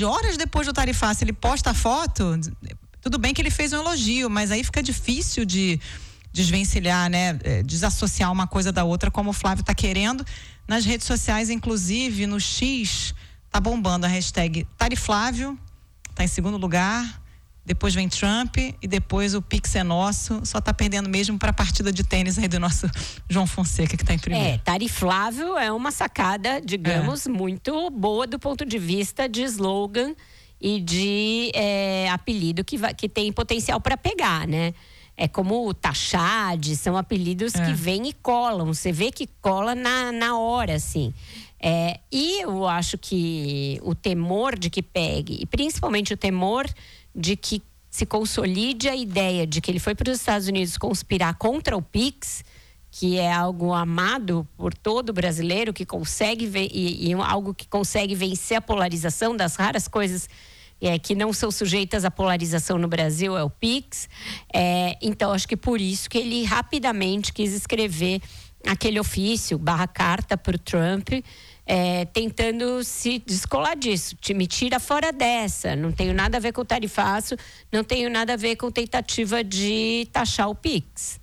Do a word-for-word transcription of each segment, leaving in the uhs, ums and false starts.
horas depois do tarifaço ele posta a foto, tudo bem que ele fez um elogio, mas aí fica difícil de desvencilhar, né? Desassociar uma coisa da outra, como o Flávio está querendo. Nas redes sociais, inclusive, no X, tá bombando a hashtag Tariflávio, tá em segundo lugar, depois vem Trump e depois o Pix é nosso, só tá perdendo mesmo para a partida de tênis aí do nosso João Fonseca, que tá em primeiro. É, Tariflávio é uma sacada, digamos, é. muito boa do ponto de vista de slogan e de é, apelido que, vai, que tem potencial para pegar, né? É como o Taxade, são apelidos é. que vêm e colam. Você vê que cola na, na hora, assim. É, e eu acho que o temor de que pegue, e principalmente o temor de que se consolide a ideia de que ele foi para os Estados Unidos conspirar contra o Pix, que é algo amado por todo brasileiro, que consegue ver, e, e algo que consegue vencer a polarização das raras coisas É, que não são sujeitas à polarização no Brasil, é o Pix. É, então, acho que por isso que ele rapidamente quis escrever aquele ofício, barra carta para o Trump, é, tentando se descolar disso. Me tira fora dessa, não tenho nada a ver com o tarifaço, não tenho nada a ver com tentativa de taxar o Pix.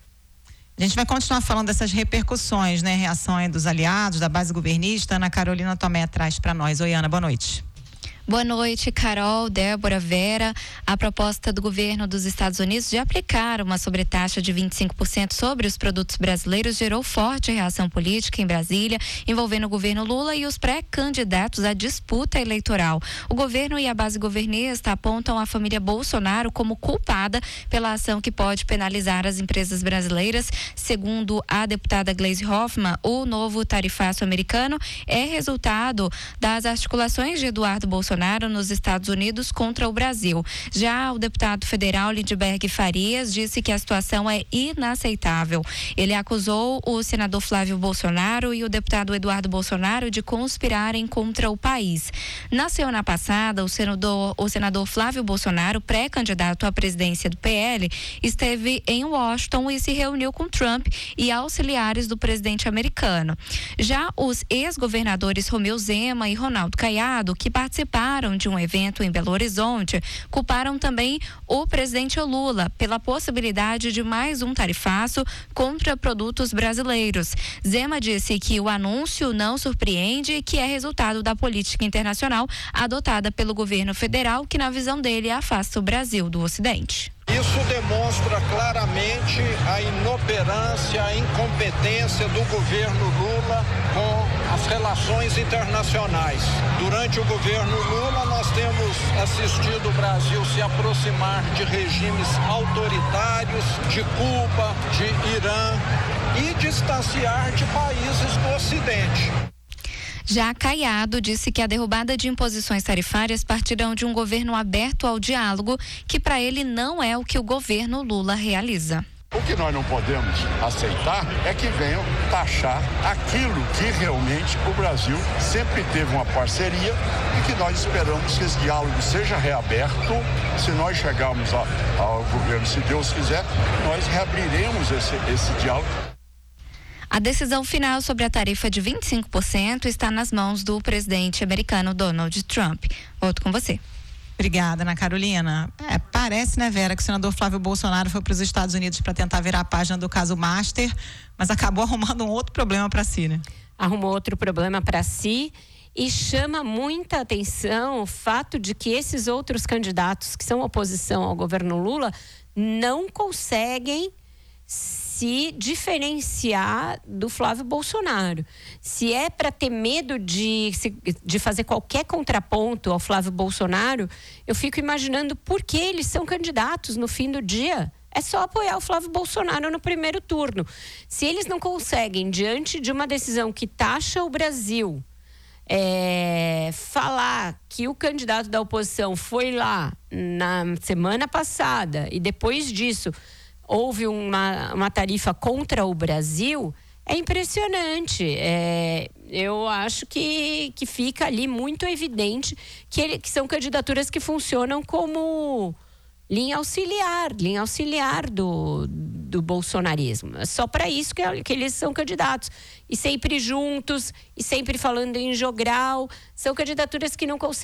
A gente vai continuar falando dessas repercussões, né? Reação aí dos aliados, da base governista. Ana Carolina Tomé traz para nós. Oi, Ana, boa noite. Boa noite, Carol, Débora, Vera. A proposta do governo dos Estados Unidos de aplicar uma sobretaxa de vinte e cinco por cento sobre os produtos brasileiros gerou forte reação política em Brasília, envolvendo o governo Lula e os pré-candidatos à disputa eleitoral. O governo e a base governista apontam a família Bolsonaro como culpada pela ação que pode penalizar as empresas brasileiras. Segundo a deputada Gleisi Hoffmann, o novo tarifaço americano é resultado das articulações de Eduardo Bolsonaro nos Estados Unidos contra o Brasil. Já o deputado federal Lindbergh Farias disse que a situação é inaceitável. Ele acusou o senador Flávio Bolsonaro e o deputado Eduardo Bolsonaro de conspirarem contra o país. Na semana passada, o senador, o senador Flávio Bolsonaro, pré-candidato à presidência do P L, esteve em Washington e se reuniu com Trump e auxiliares do presidente americano. Já os ex-governadores Romeu Zema e Ronaldo Caiado, que participaram de um evento em Belo Horizonte, culparam também o presidente Lula pela possibilidade de mais um tarifaço contra produtos brasileiros. Zema disse que o anúncio não surpreende e que é resultado da política internacional adotada pelo governo federal, que na visão dele afasta o Brasil do Ocidente. Isso demonstra claramente a inoperância, a incompetência do governo Lula com as relações internacionais. Durante o governo Lula, nós temos assistido o Brasil se aproximar de regimes autoritários, de Cuba, de Irã e distanciar de países do Ocidente. Já Caiado disse que a derrubada de imposições tarifárias partirão de um governo aberto ao diálogo, que para ele não é o que o governo Lula realiza. O que nós não podemos aceitar é que venham taxar aquilo que realmente o Brasil sempre teve uma parceria e que nós esperamos que esse diálogo seja reaberto. Se nós chegarmos ao, ao governo, se Deus quiser, nós reabriremos esse, esse diálogo. A decisão final sobre a tarifa de vinte e cinco por cento está nas mãos do presidente americano Donald Trump. Volto com você. Obrigada, Ana Carolina. É, parece, né, Vera, que o senador Flávio Bolsonaro foi para os Estados Unidos para tentar virar a página do caso Master, mas acabou arrumando um outro problema para si, né? Arrumou outro problema para si e chama muita atenção o fato de que esses outros candidatos que são oposição ao governo Lula não conseguem se diferenciar do Flávio Bolsonaro. Se é para ter medo de, de fazer qualquer contraponto ao Flávio Bolsonaro, eu fico imaginando por que eles são candidatos no fim do dia. É só apoiar o Flávio Bolsonaro no primeiro turno. Se eles não conseguem, diante de uma decisão que taxa o Brasil, é, falar que o candidato da oposição foi lá na semana passada e depois disso houve uma, uma tarifa contra o Brasil, é impressionante. É, eu acho que, que fica ali muito evidente que, ele, que são candidaturas que funcionam como linha auxiliar, linha auxiliar do, do bolsonarismo. É só para isso que, que eles são candidatos. E sempre juntos, e sempre falando em jogral. São candidaturas que não conseguem